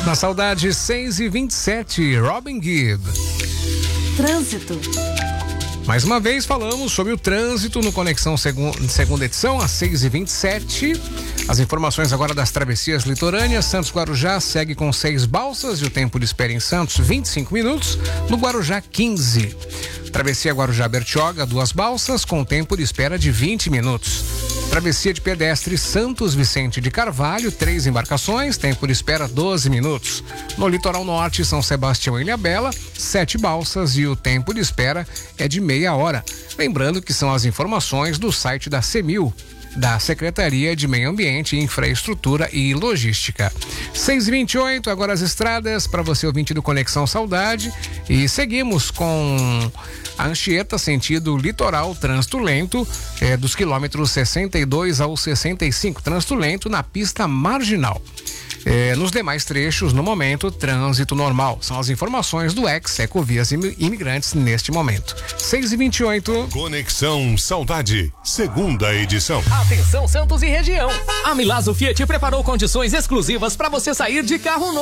Na Saudade, 6h27, Robin Gibb. Trânsito. Mais uma vez falamos sobre o trânsito no Conexão segunda edição, às 6h27. As informações agora das travessias litorâneas. Santos Guarujá segue com 6 balsas e o tempo de espera em Santos 25 minutos, no Guarujá 15. Travessia Guarujá Bertioga, 2 balsas com tempo de espera de 20 minutos. Travessia de pedestre Santos Vicente de Carvalho, 3 embarcações, tempo de espera 12 minutos. No litoral norte, São Sebastião e Ilhabela, 7 balsas e o tempo de espera é de meia hora. Lembrando que são as informações do site da CEMIL, da Secretaria de Meio Ambiente, Infraestrutura e Logística. 6h28, agora as estradas para você ouvinte do Conexão Saudade, e seguimos com a Anchieta sentido litoral, trânsito lento, dos quilômetros 62 ao 65, trânsito lento na pista marginal. Nos demais trechos, no momento, trânsito normal. São as informações do ex-Ecovias Imigrantes neste momento. 6h28. Conexão Saudade, segunda edição. Atenção, Santos e região. A Milazzo Fiat preparou condições exclusivas para você sair de carro novo.